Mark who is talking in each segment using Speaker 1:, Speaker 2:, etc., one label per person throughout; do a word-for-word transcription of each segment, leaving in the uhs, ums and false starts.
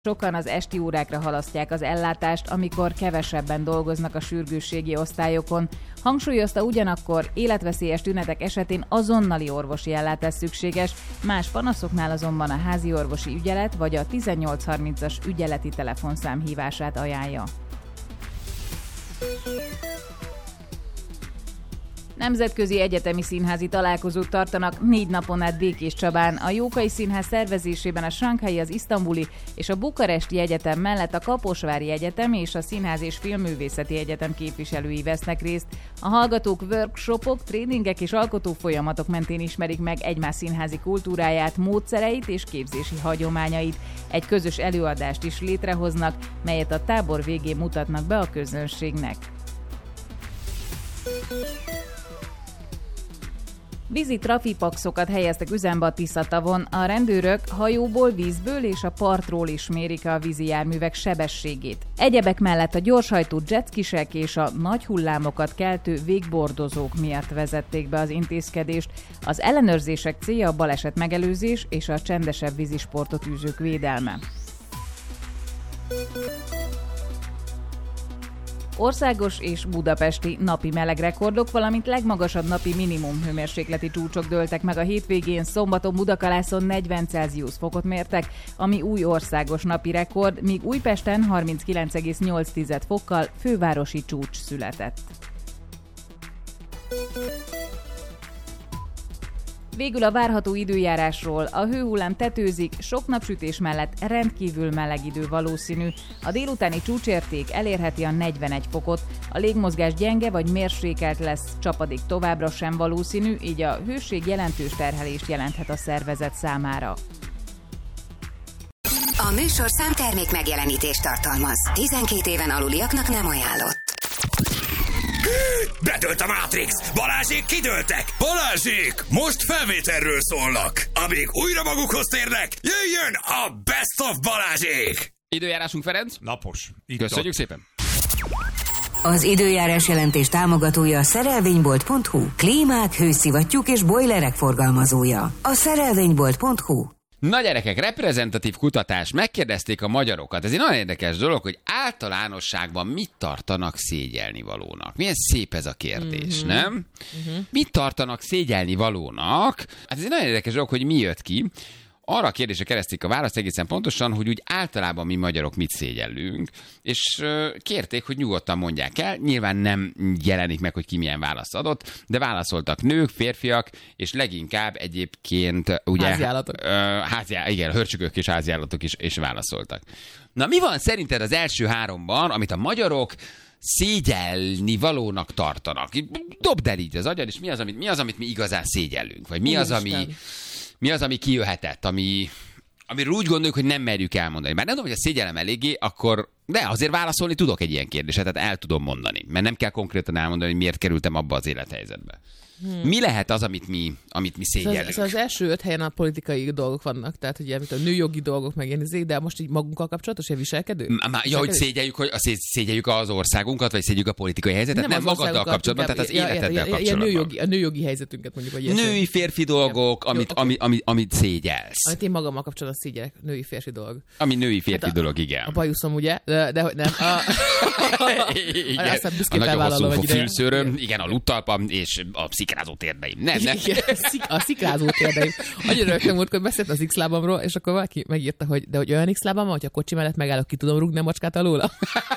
Speaker 1: Sokan az esti órákra halasztják az ellátást, amikor kevesebben dolgoznak a sürgősségi osztályokon. Hangsúlyozta ugyanakkor, életveszélyes tünetek esetén azonnali orvosi ellátás szükséges, más panaszoknál azonban a házi orvosi ügyelet vagy a tizennyolc harmincas ügyeleti telefonszám hívását ajánlja. Nemzetközi egyetemi színházi találkozót tartanak négy napon át Békés Csabán. A Jókai Színház szervezésében a Sanghai, az Isztambuli és a Bukaresti Egyetem mellett a Kaposvári Egyetem és a Színház és Filmművészeti Egyetem képviselői vesznek részt. A hallgatók workshopok, tréningek és alkotó folyamatok mentén ismerik meg egymás színházi kultúráját, módszereit és képzési hagyományait. Egy közös előadást is létrehoznak, melyet a tábor végén mutatnak be a közönségnek. Vízi trafipaxokat helyeztek üzembe a Tisza-tavon. A rendőrök hajóból, vízből és a partról is mérik a vízi járművek sebességét. Egyebek mellett a gyorshajtó jetskisek és a nagy hullámokat keltő végbordozók miatt vezették be az intézkedést. Az ellenőrzések célja a baleset megelőzés és a csendesebb vízisportot űzők védelme. Országos és budapesti napi melegrekordok, valamint legmagasabb napi minimum hőmérsékleti csúcsok dőltek meg a hétvégén. Szombaton Budakalászon negyven Celsius fokot mértek, ami új országos napi rekord, míg Újpesten harminckilenc egész nyolc fokkal fővárosi csúcs született. Végül a várható időjárásról. A hőhullám tetőzik, sok napsütés mellett rendkívül meleg idő valószínű. A délutáni csúcsérték elérheti a negyvenegy fokot, a légmozgás gyenge vagy mérsékelt lesz, csapadék továbbra sem valószínű, így a hőség jelentős terhelést jelenthet a szervezet számára.
Speaker 2: A műsorszám termék megjelenítést tartalmaz. tizenkét éven aluliaknak nem ajánlott.
Speaker 3: Bedőlt a Matrix! Balázsék kidőltek! Balázsék! Most felvételről szólnak! Amíg újra magukhoz térnek, jöjjön a Best of Balázsék!
Speaker 4: Időjárásunk, Ferenc?
Speaker 5: Napos. Itt
Speaker 4: Köszönjük
Speaker 5: ott.
Speaker 4: szépen!
Speaker 2: Az időjárás jelentés támogatója a szerelvénybolt pont hu. Klímák, hőszivattyúk és bojlerek forgalmazója. A szerelvénybolt pont hu.
Speaker 4: Na gyerekek, reprezentatív kutatás, megkérdezték a magyarokat. Ez egy nagyon érdekes dolog, hogy általánosságban mit tartanak szégyelnivalónak. Milyen szép ez a kérdés, mm-hmm. nem? Mm-hmm. Mit tartanak szégyelnivalónak? Hát ez egy nagyon érdekes dolog, hogy mi jött ki. Arra a kérdésre kereszték a választ egészen pontosan, hogy úgy általában mi magyarok mit szégyellünk, és kérték, hogy nyugodtan mondják el. Nyilván nem jelenik meg, hogy ki milyen választ adott, de válaszoltak nők, férfiak, és leginkább egyébként ugye...
Speaker 5: Háziállatok.
Speaker 4: Ö, háziá, igen, hörcsögök és háziállatok is, is válaszoltak. Na mi van szerinted az első háromban, amit a magyarok szégyelni valónak tartanak? Dobd el így az agyad, és mi az, amit, mi az, amit mi igazán szégyellünk? Vagy mi az, ami... Mi az, ami kijöhetett, ami, amiről úgy gondoljuk, hogy nem merjük elmondani. Már nem tudom, hogy a szégyellem eléggé, akkor de azért válaszolni tudok egy ilyen kérdésre, tehát el tudom mondani. Mert nem kell konkrétan elmondani, hogy miért kerültem abba az élethelyzetbe. Hmm. Mi lehet az, amit mi, amit mi szégyellünk?
Speaker 5: Szóval az első öt helyen a politikai dolgok vannak, tehát ugye a nőjogi dolgok meg ilyen, de most így magunkkal kapcsolatos, egy viselkedő?
Speaker 4: Má, ja, hogy szégyeljük, hogy szégyeljük az országunkat, vagy szégyeljük a politikai helyzetet? Nem, nem magaddal kapcsolatban, tehát az életeddel kapcsolatban.
Speaker 5: A nőjogi, a nőjogi helyzetünket mondjuk. Vagy
Speaker 4: női férfi dolgok, amit, jó, ami, ami, amit szégyelsz.
Speaker 5: Amit én magammal kapcsolatban szégyellek, női férfi dolog.
Speaker 4: Ami női férfi hát a, dolog, igen.
Speaker 5: A bajuszom, ugye? De, de hogy nem. A,
Speaker 4: igen.
Speaker 5: Aztán
Speaker 4: a nagyon hosszú fülszőröm, igen, a luttalpam és a szikrázó térdeim. Nem, nem.
Speaker 5: A szikrázó térdeim. Nagyon rögtön volt, hogy beszélt az X-lábamról, és akkor valaki megírta, hogy de hogy olyan X-lábam van, hogy a kocsi mellett megállok, ki tudom rúgni a macskát alóla.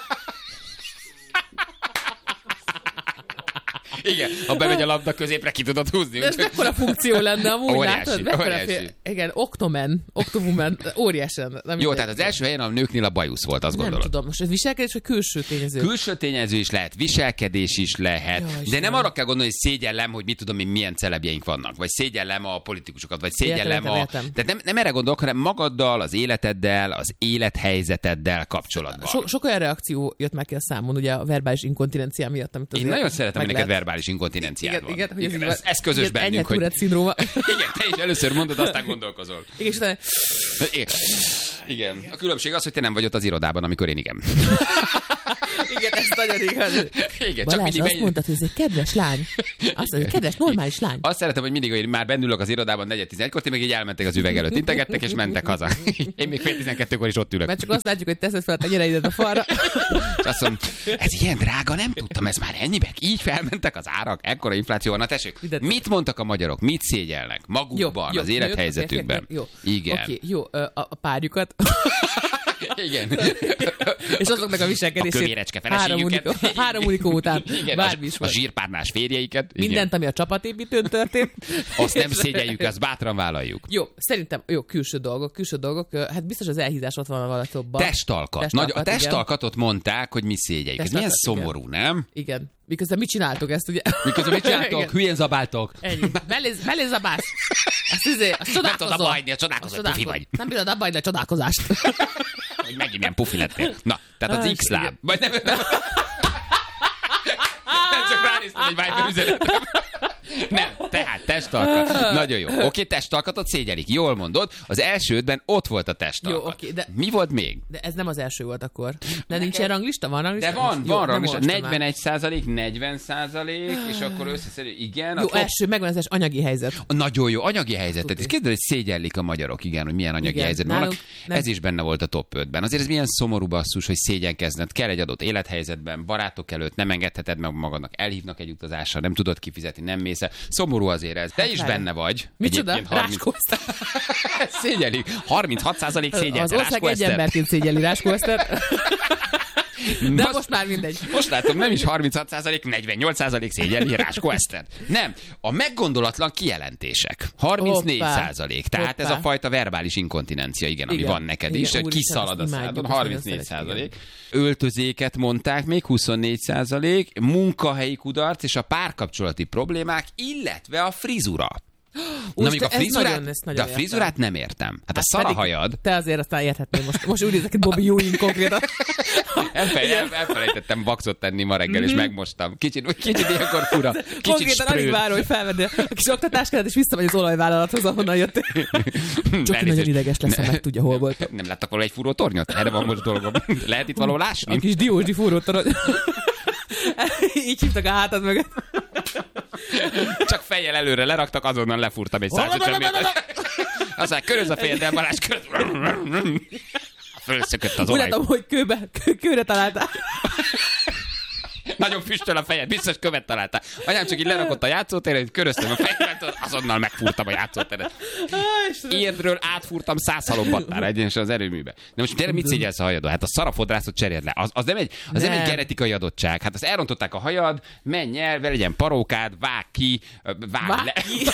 Speaker 4: Igen, ha bemegy a labda középre, ki tudod húzni.
Speaker 5: De ez mekkora funkció lenne amúgy,
Speaker 4: óriási,
Speaker 5: látod?
Speaker 4: óriási.
Speaker 5: Fél... Igen, Octoman, Octowoman, óriási.
Speaker 4: Jó, tehát az első helyen a nőknél a bajusz volt, azt gondolod.
Speaker 5: Nem tudom, most ez viselkedés vagy külső tényező?
Speaker 4: Külső tényező is lehet, viselkedés is lehet, Jaj, de nem arra kell gondolni, hogy szégyellem, hogy mit tudom én, milyen celebjeink vannak, vagy szégyellem a politikusokat, vagy szégyellem a...
Speaker 5: Értem.
Speaker 4: Tehát nem, nem erre gondolok, hanem magaddal, az életeddel, az élethelyzeteddel kapcsolatban.
Speaker 5: So, sok olyan reakció jött meg ki a számon, ugye a verbális inkontinencia miatt, amit
Speaker 4: én nagyon szeretem, hogy neked verbális inkontinenciád van.
Speaker 5: Igen, hogy
Speaker 4: igen,
Speaker 5: ez,
Speaker 4: ez, ez közös
Speaker 5: igen,
Speaker 4: bennünk, hogy...
Speaker 5: szindróma.
Speaker 4: Igen, te is először mondod, aztán gondolkozol.
Speaker 5: Igen, és utána...
Speaker 4: Igen. A különbség az, hogy te nem vagy ott az irodában, amikor én igen.
Speaker 5: Igen, ez nagyon igaz.
Speaker 4: Igen, csak
Speaker 5: Balázs,
Speaker 4: mindig
Speaker 5: azt
Speaker 4: megy...
Speaker 5: mondtad, hogy ez egy kedves lány. Azt mondja, kedves, normális lány.
Speaker 4: Azt szeretem, hogy mindig, hogy már bennülök az irodában negyed tizenegykor, ti meg így elmentek az üveg előtt, integettek és mentek haza. Én még fél tizenkettőkor is ott ülök.
Speaker 5: Mert csak azt látjuk, hogy teszed fel a tenyereidet a falra.
Speaker 4: És azt mondom, ez ilyen drága, nem tudtam, ez már ennyibe. Így felmentek az árak, ekkora infláció van. Na tessék, mit mondtak a magyarok, mit szégyelnek magukban, jó, az jó, élethelyzetükben?
Speaker 5: Jó,
Speaker 4: igen.
Speaker 5: Oké, jó, a, a párjukat.
Speaker 4: Igen.
Speaker 5: És azoknak a viselkedését.
Speaker 4: A kövérecske
Speaker 5: három
Speaker 4: feleségüket.
Speaker 5: unikó, három unikó után.
Speaker 4: Igen,
Speaker 5: bármi
Speaker 4: a,
Speaker 5: is
Speaker 4: a
Speaker 5: van.
Speaker 4: zsírpárnás férjeiket.
Speaker 5: Mindent,
Speaker 4: igen.
Speaker 5: ami a csapatépítőn történt.
Speaker 4: Azt nem szégyeljük, azt bátran vállaljuk.
Speaker 5: Jó, szerintem, jó, külső dolgok, külső dolgok. Hát biztos az elhízás ott van a valatóbban.
Speaker 4: Testalkat. testalkat. Nagy, a testalkatot igen. mondták, hogy mi szégyeljük. Ez milyen szomorú, igen. nem?
Speaker 5: Igen. Miközben mit csináltok ezt, ugye?
Speaker 4: Miközben mit csináltok? Hülyén zabáltok.
Speaker 5: Ennyi. Mellé zabálsz. Azt izé, azt csodálkozol.
Speaker 4: Nem tudod abba hagyni a csodálkozást, pufi vagy.
Speaker 5: Nem bírod abba hagyni a csodálkozást.
Speaker 4: Hogy megint ilyen pufi lettél. Na, tehát az X-láb. Vagy nem... Nem csak ránéztem egy Viber üzenetem. Nem, tehát testalkat. Nagyon jó. Oké, okay, testalkatot szégyelik. Jól mondod. Az elsődben ott volt a testalkat. Jó, okay, de... Mi volt még?
Speaker 5: De ez nem az első volt akkor. De nincs ilyen ranglista? Van ranglista?
Speaker 4: De van,
Speaker 5: jó,
Speaker 4: van ranglista. negyvenegy százalék, negyven százalék, és akkor összeszerű, igen.
Speaker 5: Jó, top... első, megvan az anyagi helyzet.
Speaker 4: Nagyon jó, anyagi helyzet. Tehát kérdez, hogy szégyellik a magyarok, igen, hogy milyen anyagi igen, helyzet vannak. Nem... Ez is benne volt a top ötben. Azért ez milyen szomorú basszus, hogy szégyenkezned kell egy adott élethelyzetben, barátok előtt, nem engedheted meg magadnak, elhívnak egy utazásra, nem tudod kifizetni, nem mész el. Szomorú azért ez. Te is Lára. Benne vagy.
Speaker 5: Micsoda? Ráskózter.
Speaker 4: Szégyellik. harminchat százalék szégyelsz.
Speaker 5: Az ország egy emberként szégyeli Ráskózter. De most, most már mindegy.
Speaker 4: Most látom, nem is harminchat százalék, negyvennyolc százalék szégyelli Ráskó Eszter. Nem, a meggondolatlan kijelentések. harmincnégy százalék. Tehát Hoppá. Ez a fajta verbális inkontinencia, igen, igen ami van neked igen, is, hogy kiszalad a szádon. harmincnégy százalék. Öltözéket mondták még, huszonnégy százalék. Munkahelyi kudarc és a párkapcsolati problémák, illetve a frizura. Na,
Speaker 5: Úr,
Speaker 4: a frizurát,
Speaker 5: nagyon,
Speaker 4: de a frizurát értem. Nem értem. Hát a szara hajad.
Speaker 5: Te azért aztán érhetnél most. Most úgy nézek, hogy Bobby Ewing konkrétan.
Speaker 4: Elfej, el, elfelejtettem vaxot tenni ma reggel, mm-hmm. és megmostam. Kicsit, kicsit ilyenkor fura. Kicsit
Speaker 5: konkrétan alig várom, hogy felvenni a kis oktatáskádat, és visszamegy az olajvállalathoz, ahonnan jött. Csak nagyon ideges leszem, meg tudja, hol volt.
Speaker 4: Nem láttak volna egy furó tornyot? Erre van most dolgom. Lehet itt való lásni?
Speaker 5: A kis diósdi furó tornyot. Így hívtak a hátad mögött.
Speaker 4: Csak fejjel előre leraktak, azonnal lefúrtam egy száz ötven métert. Aztán köröz a fejeddel, Balázs, köröz. Fölszökött az olaj.
Speaker 5: Úgy látom, hogy kőbe, kő, kőre találtál.
Speaker 4: Nagyon füstöl a fejed, biztos követ találtál. Anyám csak így lerakott a játszóteret, köröztem a fejemet, azonnal megfúrtam a játszóteret. Érdről átfúrtam száz halombattára egyenesen az erőműbe. De most tényleg mit szégyelsz a hajadon? Hát a szarafodrászot cseréld le. Az, az, nem egy, az nem. nem egy genetikai adottság. Hát azt elrontották a hajad, menj el, vele legyen parókád, vág ki, vág, vág le. Ki.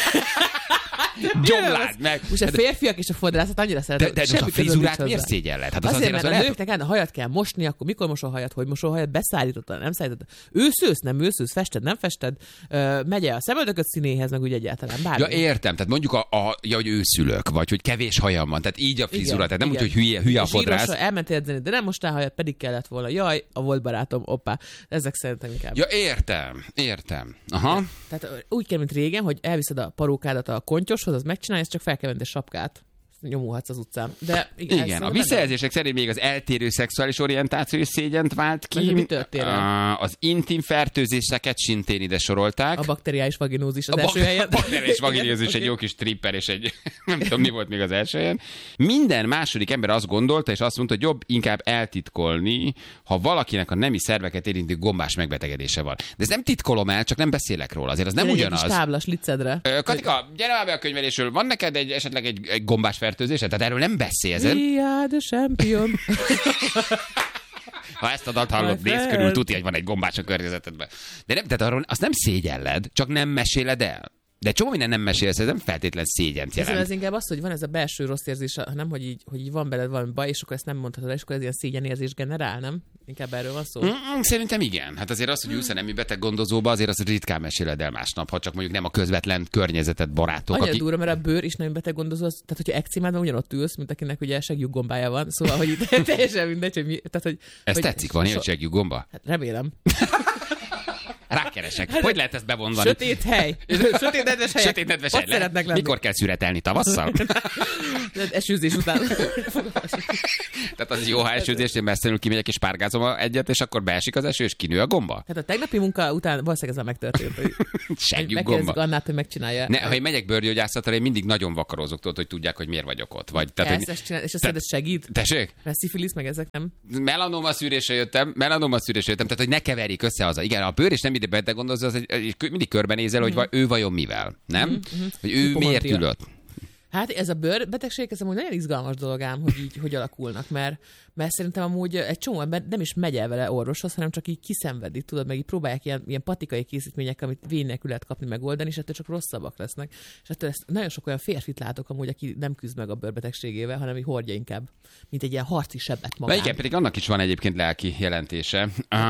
Speaker 4: Gyomlád meg.
Speaker 5: Most a férfiak és a fodrászat annyira szeretnek.
Speaker 4: De, de, de a frizurát miért szégyelled? Hát az
Speaker 5: azért,
Speaker 4: azért,
Speaker 5: mert az a nőknek a hajat kell mosni, akkor mikor mosol a hajat, hogy mosol a hajat, beszállítottad, nem szállítottad. Őszősz, nem őszősz, fested, nem fested, uh, megy el a szemöldököt színéhez, meg úgy egyáltalán. Bármi.
Speaker 4: Ja, értem, tehát mondjuk, a, a, ja, hogy őszülök, vagy hogy kevés hajam van, tehát így a frizura, tehát nem igen. úgy, hogy hülye, hülye a fodrász. Zsírosra
Speaker 5: elmentél edzeni, de nem mostál hajat, pedig kellett volna. Jaj, a volt barátom, oppá. Ezek szerintem inkább.
Speaker 4: Ja, értem, értem. Aha.
Speaker 5: Tehát úgy kell, mint régen, hogy elviszed a parókádat a kontyoshoz, az megcsinálja, csak fel kell venni a sapkát. Nyomulhatsz az utcán. De igen,
Speaker 4: igen a visszajelzések szerint még az eltérő szexuális orientáció szégyent vált ki.
Speaker 5: Mi történt?
Speaker 4: Az intim fertőzéseket szintén ide sorolták.
Speaker 5: A bakteriális vaginózis az
Speaker 4: a
Speaker 5: első helyen.
Speaker 4: A bakteriális vaginózis egy okay. jó kis tripper, és egy nem tudom, mi volt még az első helyen. Minden második ember azt gondolta, és azt mondta, hogy jobb inkább eltitkolni, ha valakinek a nemi szerveket érintő gombás megbetegedése van. De ez nem titkolom el, csak nem beszélek róla. Azért az nem
Speaker 5: egy
Speaker 4: ugyanaz.
Speaker 5: Egy táblas licedre.
Speaker 4: Katika, gyere már be a könyvelésről. Van neked egy, esetleg egy, egy gombás fertőzése? Tehát erről nem beszélsz.
Speaker 5: We are the champion.
Speaker 4: Ha ezt a dalt hallod, nézz körül, tudja, hogy van egy gombás a környezetedben. De nem, tehát arról azt nem szégyelled, csak nem meséled el. De csomó minden nem mesélsz, ez nem feltétlen szégyent jelent.
Speaker 5: Ez inkább az, hogy van ez a belső rossz érzés, hanem hogy így, hogy így van beled valami baj, és akkor ezt nem mondhatod, és akkor ez ilyen szégyenérzés generál, nem? Inkább erről van szó?
Speaker 4: Mm, szerintem igen. Hát azért az, hogy ülsz a nemi beteg gondozóba, azért az ritkán meséled el másnap, ha csak mondjuk nem a közvetlen környezeted, barátok.
Speaker 5: Annyira
Speaker 4: akik...
Speaker 5: durva, mert a bőr is nemi beteg gondozó, az, tehát hogyha ekcimádban ugyanott ülsz, mint akinek ugye segjuggombája van, szóval hogy itt teljesen mindegy, hogy mi, tehát hogy...
Speaker 4: Ez
Speaker 5: hogy
Speaker 4: tetszik, van ilyen so... segjugomba?
Speaker 5: Hát remélem.
Speaker 4: Rákeresek. Hogy lehet ezt bevonzani?
Speaker 5: Sötét hely. Sötét nedves helyek.
Speaker 4: Sötét nedves
Speaker 5: Ott
Speaker 4: hely.
Speaker 5: szeretnek lenni.
Speaker 4: Mikor kell szüretelni? Tavasszal?
Speaker 5: Esőzés után.
Speaker 4: Tehát az jó, ha esőzésnél messzenül kimegyek és párgázom egyet, és akkor beesik az eső, és kinő a gomba?
Speaker 5: Hát a tegnapi munka után valószínűleg ezzel megtörtént. Hogy
Speaker 4: Segjük gomba.
Speaker 5: megkérdezik Annát, hogy megcsinálja.
Speaker 4: Ne, ha én megyek bőrgyógyászatra, én mindig nagyon vakarózok, tudod, hogy tudják, hogy miért vagyok ott. Vagy, tehát,
Speaker 5: Ezt,
Speaker 4: hogy,
Speaker 5: ezt csinál, és azt ez segít?
Speaker 4: tessék?
Speaker 5: Mert szifilisz, meg ezek nem.
Speaker 4: Melanoma szűrésre jöttem, melanoma szűrésre jöttem, tehát hogy ne keverjék össze az. Igen, a bőr és nem ide beteg gondozza, az egy, mindig körbenézel, hogy ő vajon mivel, nem? Mm-hmm. Hogy ő miért ülött.
Speaker 5: Hát ez a bőrbetegség, ez amúgy nagyon izgalmas dolog ám, hogy így hogy alakulnak, mert, mert szerintem amúgy egy csomó ember nem is megy el vele orvoshoz, hanem csak így kiszenvedik, tudod, meg így próbálják ilyen, ilyen patikai készítmények, amit vény nélkül lehet kapni, megoldani, és ettől csak rosszabbak lesznek. És ettől ezt nagyon sok olyan férfit látok amúgy, aki nem küzd meg a bőrbetegségével, hanem így hordja inkább, mint egy ilyen harci sebet magán.
Speaker 4: Igen, pedig annak is van egyébként lelki jelentése.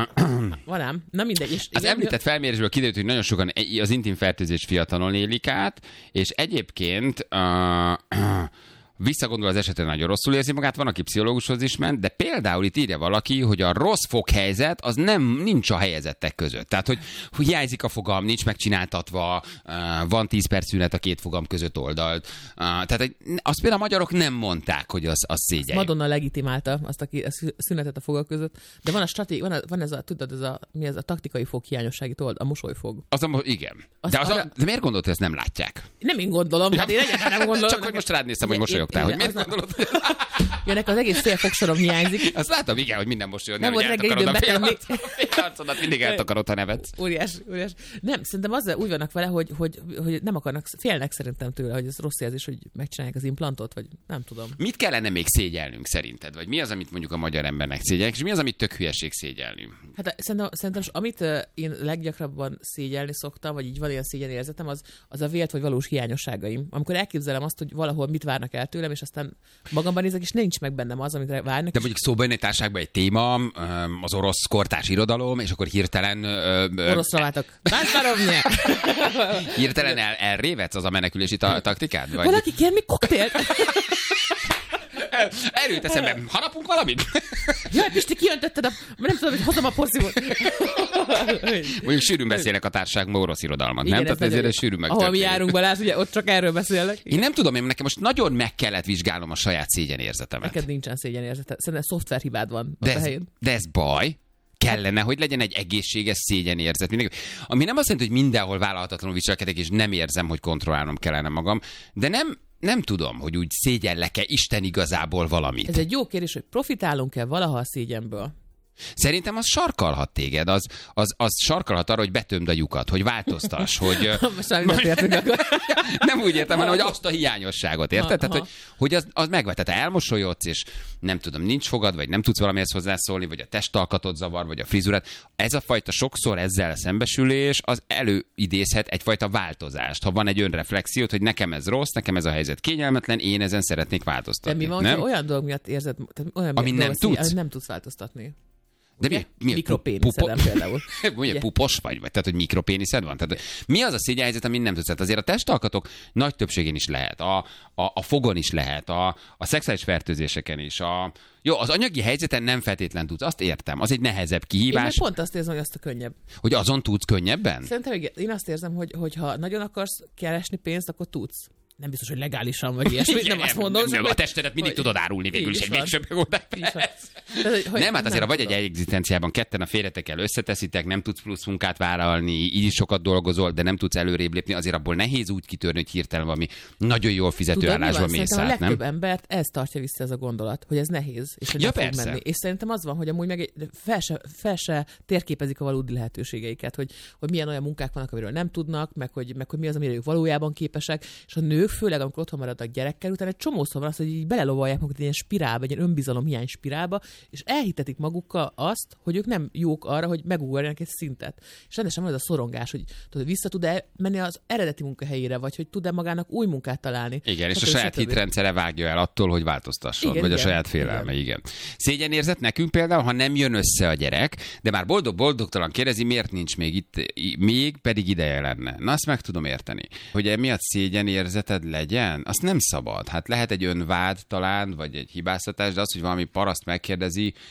Speaker 5: Van ám, na mindegy. És
Speaker 4: az említett felmérésből kiderült, hogy nagyon sokan az intim fertőzés fiatalon élik át, és egyébként uh, visszagondol az esetre, nagyon rosszul érzi magát, van, aki pszichológushoz is ment, de például itt írja valaki, hogy a rossz foghelyzet az nem nincs a helyezettek között. Tehát, hogy, hogy hiányzik a fogam, nincs megcsináltatva, van tíz perc szünet a két fogam között oldalt. Tehát azt például a magyarok nem mondták, hogy az, az szégyen.
Speaker 5: Madonna legitimálta azt a szünetet a fogak között, de van a stratégia, van, a, van ez a, tudod, ez a, mi ez a taktikai foghiányossági told, a mosolyfog.
Speaker 4: Az a, igen.
Speaker 5: Az
Speaker 4: de, az
Speaker 5: arra...
Speaker 4: a, de miért gondolod, hogy ezt nem látják?
Speaker 5: Nem én gondolom, hát én egyáltalán nem gondolom.
Speaker 4: Csak hogy most rád néztem, hogy mosolyogtál, hogy miért gondolod?
Speaker 5: Jönnek az egész fél fogsorom hiányzik.
Speaker 4: Azt látom, igen, hogy minden mosolyog.
Speaker 5: Nem volt reggel időm betenni.
Speaker 4: Arcodat mindig eltakarod, ha nevetsz.
Speaker 5: Óriás, óriás. Nem, szerintem azzal úgy vannak vele, hogy, hogy, hogy nem akarnak, félnek szerintem tőle, hogy ez rossz jelzés, hogy megcsinálják az implantot, vagy nem tudom.
Speaker 4: Mit kellene még szégyelnünk szerinted? Vagy mi az, amit mondjuk a magyar embernek szégyelnek, és mi az, amit tök hülyeség szégyelni?
Speaker 5: Hát szerintem, szerintem amit uh, én leggyakrabban szégyelni szoktam, vagy így van ilyen szégyenérzetem, az, az a vélt vagy valós hiányosságaim. Amikor elképzelem azt, hogy valahol mit várnak el tőlem, és aztán magamban nézek, és nincs meg bennem az, amit várnak.
Speaker 4: De mondjuk szóba jön egy társaságban egy téma, az orosz kortárs irodalom, és akkor hirtelen...
Speaker 5: Oroszra váltok.
Speaker 4: Hirtelen el, elrévetsz az a menekülési ta- taktikád? Vagy?
Speaker 5: Valaki kér még koktélt?
Speaker 4: Erőt eszembe. Harapunk valamit?
Speaker 5: Jaj, Pisti, kiöntötted a... Nem tudom, hogy hozom a porszívót.
Speaker 4: Mondjuk sűrűn beszélnek a társaságban orosz irodalmat,
Speaker 5: igen,
Speaker 4: nem? Tehát ezért ez sűrűn
Speaker 5: megtörténik. Ahol mi járunk, Balázs, ugye ott csak erről beszélnek.
Speaker 4: Én nem tudom, én nekem most nagyon meg kellett vizsgálnom a saját szégyenérzetemet.
Speaker 5: Neked nincsen szégyenérzeted. Szerintem szoftverhibád van
Speaker 4: de
Speaker 5: a
Speaker 4: ez,
Speaker 5: helyén.
Speaker 4: De ez baj. Kellene, hogy legyen egy egészséges szégyenérzet. Mindenki. Ami nem azt jelenti, hogy mindenhol vállalhatatlanul viselkedek, és nem érzem, hogy kontrollálnom kellene magam, de nem, nem tudom, hogy úgy szégyellek-e Isten igazából valamit.
Speaker 5: Ez egy jó kérdés, hogy profitálunk-e valaha a szégyenből?
Speaker 4: Szerintem az sarkalhat téged, az, az, az sarkalhat arra, hogy betömd a lyukat, hogy változtass, hogy... Nem úgy értem, hanem hogy azt a hiányosságot, érted? Tehát, hogy, hogy az, az megvet, tehát elmosolyodsz, és nem tudom, nincs fogad, vagy nem tudsz valamihez hozzászólni, vagy a testalkatod zavar, vagy a frizurát. Ez a fajta sokszor ezzel a szembesülés, az előidézhet egyfajta változást. Ha van egy önreflexiót, hogy nekem ez rossz, nekem ez a helyzet kényelmetlen, én ezen szeretnék változtatni.
Speaker 5: De mi van,
Speaker 4: nem?
Speaker 5: Olyan dolog miatt érzed, olyan
Speaker 4: ami nem tudsz?
Speaker 5: Amit nem tudsz változtatni.
Speaker 4: De mi, mi
Speaker 5: mikropéniszedem
Speaker 4: pupo...
Speaker 5: például.
Speaker 4: Ugye pupos vagy, vagy? Tehát, hogy mikropéniszed van? Tehát, mi az a szégyenhelyzet, amit nem tudsz? Tehát azért a testalkatok nagy többségén is lehet, a, a, a fogon is lehet, a, a szexuális fertőzéseken is, a... Jó, az anyagi helyzeten nem feltétlen tudsz, azt értem, az egy nehezebb kihívás.
Speaker 5: Én pont azt érzem, hogy azt a könnyebb.
Speaker 4: Hogy azon tudsz könnyebben?
Speaker 5: Szerintem igen. Én azt érzem, hogy, hogy ha nagyon akarsz keresni pénzt, akkor tudsz. Nem biztos, hogy legálisan vagy ilyesmi, nem azt mondom.
Speaker 4: Nem, a testedet mindig tudod árulni végül is egy végső megoldás. Nem, hát azért, ha vagy egy egzisztenciában ketten a félretekkel összeteszitek, nem tudsz plusz munkát vállalni, így is sokat dolgozol, de nem tudsz előrébb lépni, azért abból nehéz úgy kitörni, hogy hirtelen valami nagyon jól fizető állásban mész át, nem?
Speaker 5: A legtöbb embert ez tartja vissza ez a gondolat, hogy ez nehéz, és hogy
Speaker 4: ja,
Speaker 5: nem fog menni. És szerintem az van, hogy amúgy meg fel se, fel se térképezik a valódi lehetőségeiket, hogy, hogy milyen olyan munkák vannak, amiről nem tudnak, meg hogy, meg hogy mi az, amire ők valójában képesek, és a nők főleg, amikor otthon maradnak gyerekkel, utána egy csomószor van az, hogy így belelovalják magukat egy ilyen spirálba, egy ilyen önbizalomhiány spirálba, és elhitetik magukkal azt, hogy ők nem jók arra, hogy megugorjanak egy szintet. És rendesen van ez a szorongás, hogy tudod, vissza tud-e menni az eredeti munkahelyére, vagy hogy tud-e magának új munkát találni.
Speaker 4: Igen, és a saját hitrendszere vágja el attól, hogy változtasson, igen, vagy igen, a saját félelme, igen. igen. Szégyenérzet nekünk például, ha nem jön össze a gyerek, de már boldog-boldogtalan kérdezi, miért nincs még itt, még pedig ideje lenne. Na, azt meg tudom érteni. Hogy emiatt szégyenérzeted legyen, azt nem szabad. Hát lehet egy önvád talán, vagy egy hibáztatás, de az, hogy valami paraszt megkérdezi,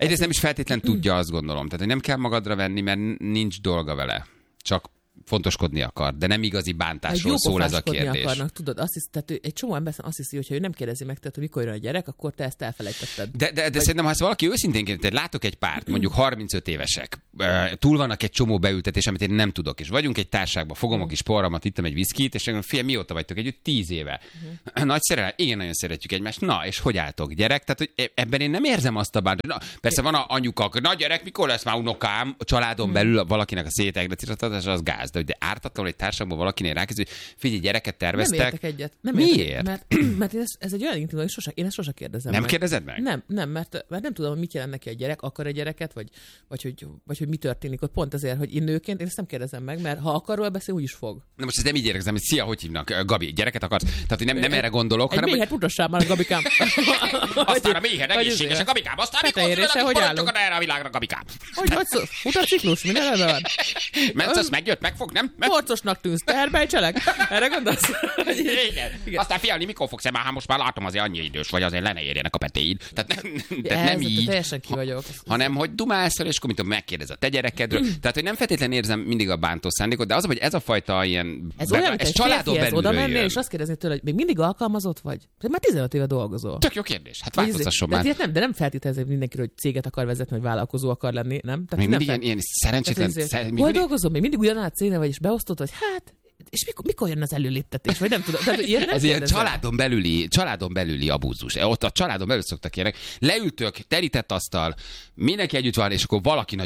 Speaker 4: Egyrészt nem is feltétlen tudja, azt gondolom. Tehát, hogy nem kell magadra venni, mert nincs dolga vele. Csak fontoskodni akar, de nem igazi bántásról szól ez a kérdés.
Speaker 5: Akarnak, tudod, azt hisz, tehát egy csomó ember azt hiszi, hogy ha ő nem kérdezi meg, tehát, hogy mikor jön a gyerek, akkor te ezt elfelejtetted.
Speaker 4: De, de, de
Speaker 5: Vagy...
Speaker 4: szerintem, ha ezt valaki őszintén kérdezi, látok egy párt, mondjuk harmincöt évesek, túl vannak egy csomó beültetés, amit én nem tudok, és vagyunk egy társaságban, fogom a kis porramat, ittam egy viszkit, és mondom, fél, mióta vagytok együtt? Tíz éve. Uh-huh. Nagy szerelem, igen, nagyon szeretjük egymást. Na, és hogy álltok, gyerek? Tehát, hogy ebben én nem érzem azt a bántást. Persze van a anyuka, na gyerek, mikor lesz már unokám? A családon uh-huh. belül valakinek a szétegretítatás az gáz, de, de ártatlan egy társaságban valakinél rákezdő, hogy figyelj, gyereket terveztek.
Speaker 5: Nem értek egyet. Nem
Speaker 4: Miért?
Speaker 5: Értek, mert, mert ez, ez egy olyan intim, hogy sose, én ezt sose kérdezem
Speaker 4: Nem
Speaker 5: meg.
Speaker 4: kérdezed meg?
Speaker 5: Nem, nem, mert, mert nem tudom, hogy mit jelent neki a gyerek, akar egy gyereket, vagy, vagy, hogy, vagy hogy mi történik ott. Pont ezért, hogy én nőként én ezt nem kérdezem meg, mert ha akar róla beszélni, úgy is fog.
Speaker 4: Na most ez nem így érzem, hogy szia, hogy hívnak? Gabi, gyereket akarsz? Tehát, hogy nem, nem erre gondolok,
Speaker 5: egy
Speaker 4: hanem...
Speaker 5: méhet mutassál már a Gabikám.
Speaker 4: Aztán a méhed egészséges a Gabikám, aztán mikor született, hogy állunk erre a világra, Gabikám.
Speaker 5: Hogy vagy szó? Utaciklus, minden ebben van?
Speaker 4: Mensz, megjött, megfog, nem?
Speaker 5: Porcosnak tűnsz, teherbejtselek? Erre gondolsz?
Speaker 4: Igen. Igen. Aztán fialni, mikor fogsz-e már, hát most már látom, azért annyi idős vagy, azért le ne érjenek a petéid. Tehát nem, tehát nem így.
Speaker 5: Teljesen ki vagyok.
Speaker 4: Hanem, hogy dumálszol, és akkor mit tudom, megkérdez a te gyerekedről. Tehát, hogy nem feltétlenül érzem mindig a bántó szándékot, de az, hogy ez a fajta ilyen...
Speaker 5: Ez
Speaker 4: be,
Speaker 5: olyan,
Speaker 4: ez
Speaker 5: egy
Speaker 4: családon
Speaker 5: férfihez oda
Speaker 4: belülről
Speaker 5: mennél,
Speaker 4: jön.
Speaker 5: és azt kérdezni tőle, hogy még mindig alkalmazott vagy? Te már tizenöt éve dolgozol.
Speaker 4: Tök jó kérdés. Hát változtasson
Speaker 5: de,
Speaker 4: már.
Speaker 5: De, nem, de nem feltételezem mindenkiről, hogy céget akar vezetni, vagy vállalkozó akar lenni, nem? Tehát
Speaker 4: Még
Speaker 5: nem
Speaker 4: mindig
Speaker 5: fel...
Speaker 4: ilyen, ilyen szerencsétlen...
Speaker 5: Tehát,
Speaker 4: Szer...
Speaker 5: Hol
Speaker 4: mindig...
Speaker 5: dolgozol? Még mindig ugyanaz a cégnél vagy, és beosztott, hogy hát... És mikor, mikor jön az előléptetés? Vagy nem tudom. Tehát, ilyen nem
Speaker 4: ez ilyen családon belüli, családon belüli abúzus. Ott a családon belül szoktak ilyenek. Leültök, terített asztal, mindenki együtt van, és akkor valaki